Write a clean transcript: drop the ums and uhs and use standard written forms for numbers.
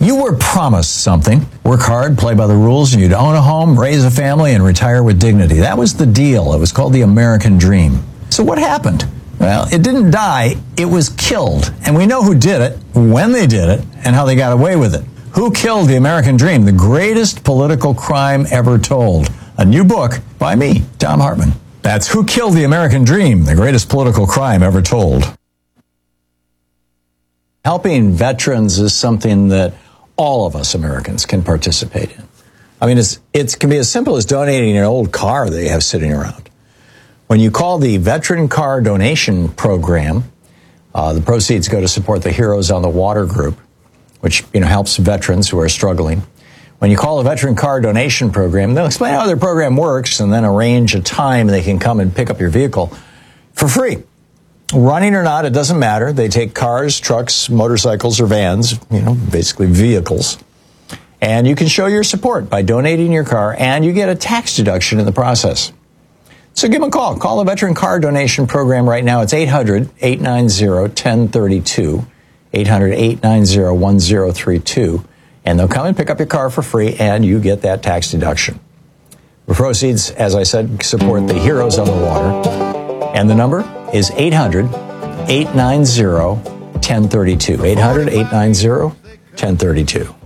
You were promised something. Work hard, play by the rules, and you'd own a home, raise a family, and retire with dignity. That was the deal. It was called the American Dream. So what happened? Well, it didn't die. It was killed. And we know who did it, when they did it, and how they got away with it. Who killed the American Dream? The greatest political crime ever told. A new book by me, Thom Hartmann. That's Who Killed the American Dream? The Greatest Political Crime Ever Told. Helping veterans is something that all of us Americans can participate in. I mean, it can be as simple as donating an old car that you have sitting around. When you call the Veteran Car Donation Program, the proceeds go to support the Heroes on the Water group, which helps veterans who are struggling. When you call a Veteran Car Donation Program, they'll explain how their program works and then arrange a time they can come and pick up your vehicle for free. Running or not, it doesn't matter. They take cars, trucks, motorcycles, or vans, basically vehicles. And you can show your support by donating your car, and you get a tax deduction in the process. So give them a call. Call the Veteran Car Donation Program right now. It's 800-890-1032, 800-890-1032. And they'll come and pick up your car for free, and you get that tax deduction. The proceeds, as I said, support the Heroes on the Water. And the number is 800-890-1032. 800-890-1032.